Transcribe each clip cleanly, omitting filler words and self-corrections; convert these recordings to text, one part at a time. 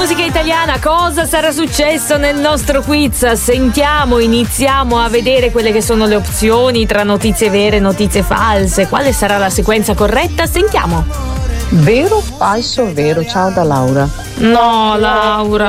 Musica italiana, cosa sarà successo nel nostro quiz? Sentiamo, iniziamo a vedere quelle che sono le opzioni tra notizie vere e notizie false. Quale sarà la sequenza corretta? Sentiamo. Vero, falso, vero. Ciao da Laura. No, Laura,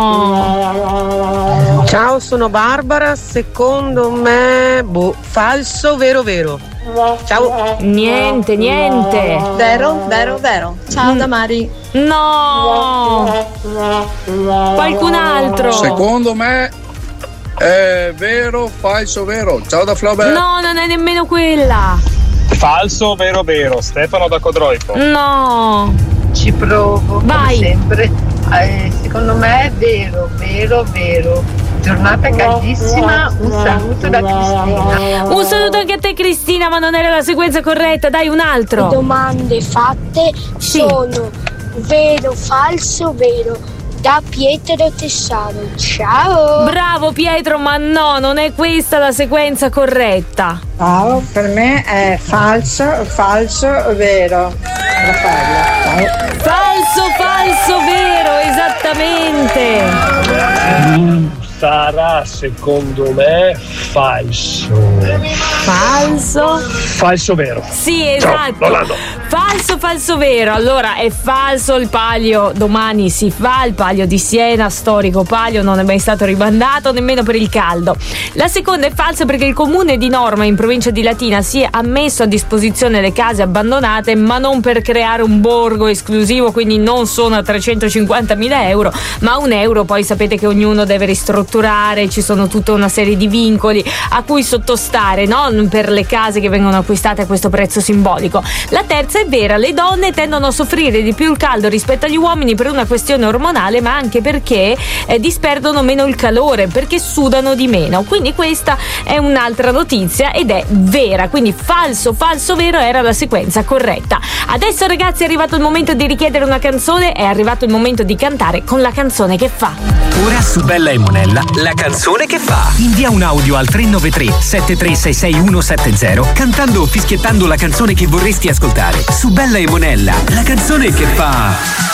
no. Ciao, sono Barbara. Secondo me, falso, vero, vero. Ciao. Niente. Vero. Ciao da Mari. No. Qualcun altro. Secondo me è vero, falso, vero. Ciao da Flaubert. No, non è nemmeno quella. Falso, vero, Stefano da Codroico. No. Ci provo. Vai. Come sempre. Secondo me è vero. Giornata caldissima, un saluto da Cristina. Un saluto anche a te, Cristina, ma non era la sequenza corretta. Dai, un altro. Le domande fatte sono vero, falso, vero. Da Pietro Tessaro. Ciao. Bravo Pietro, ma no, non è questa la sequenza corretta. Ciao, per me è falso, vero. Raffaella. Falso, vero, esattamente. Sarà secondo me falso. Falso vero. Sì, esatto. Falso vero. Allora è falso il palio, domani si fa il palio di Siena, storico palio, non è mai stato ribandato nemmeno per il caldo. La seconda è falsa perché il comune di Norma in provincia di Latina si è messo a disposizione le case abbandonate, ma non per creare un borgo esclusivo, quindi non sono a 350.000 euro, ma €1. Poi sapete che ognuno deve ristrutturare, ci sono tutta una serie di vincoli a cui sottostare, no? Per le case che vengono acquistate a questo prezzo simbolico. La terza è vera, le donne tendono a soffrire di più il caldo rispetto agli uomini per una questione ormonale, ma anche perché disperdono meno il calore, perché sudano di meno. Quindi questa è un'altra notizia ed è vera, quindi falso, vero era la sequenza corretta. Adesso ragazzi è arrivato il momento di richiedere una canzone, è arrivato il momento di cantare con la canzone che fa. Ora su Bella e Monella, la canzone che fa. Invia un audio al 393 7366170 cantando o fischiettando la canzone che vorresti ascoltare. Su Bella e Monella, la canzone che fa.